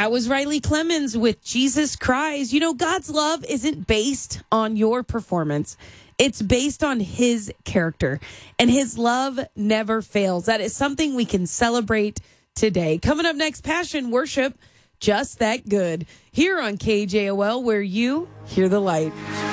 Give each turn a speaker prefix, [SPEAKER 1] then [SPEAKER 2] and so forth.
[SPEAKER 1] That was Riley Clemens with Jesus Cries. You know, God's love isn't based on your performance. It's based on his character, and his love never fails. That is something we can celebrate today. Coming up next, Passion Worship, Just That Good, here on KJOL, where you hear the light.